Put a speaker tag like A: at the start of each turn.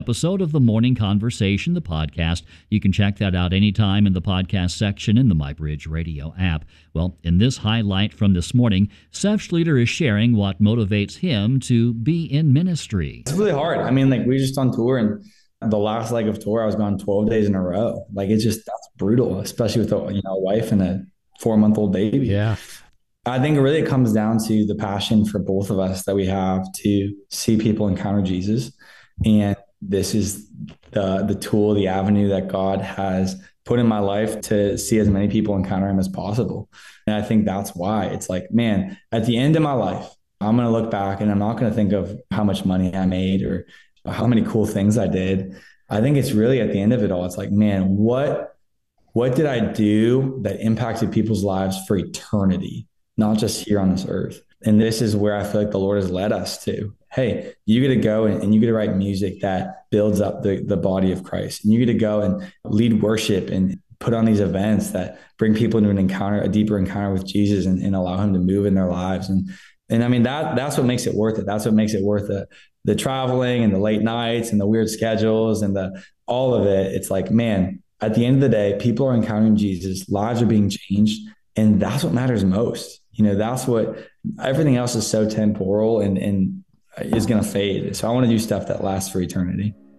A: Episode of the Morning Conversation, the podcast. You can check that out anytime in the podcast section in the MyBridge Radio app. Well, in this highlight from this morning, Seth Schlueter is sharing what motivates him to be in ministry.
B: It's really hard. I mean, like, we were just on tour, and the last leg of tour, I was gone 12 days in a row. Like, that's brutal, especially with a wife and a 4-month-old baby.
C: Yeah.
B: I think it really comes down to the passion for both of us that we have to see people encounter Jesus. And this is the tool, the avenue that God has put in my life to see as many people encounter him as possible. And I think that's why it's like, man, at the end of my life, I'm going to look back and I'm not going to think of how much money I made or how many cool things I did. I think it's really at the end of it all, it's like, man, what did I do that impacted people's lives for eternity, not just here on this earth? And this is where I feel like the Lord has led us to. Hey, you get to go and you get to write music that builds up the body of Christ. And you get to go and lead worship and put on these events that bring people into a deeper encounter with Jesus and allow him to move in their lives. And I mean, that's what makes it worth it. That's what makes it worth the traveling and the late nights and the weird schedules and all of it. It's like, man, at the end of the day, people are encountering Jesus, lives are being changed. And that's what matters most. That's what everything else is so temporal and is going to fade. So I want to do stuff that lasts for eternity.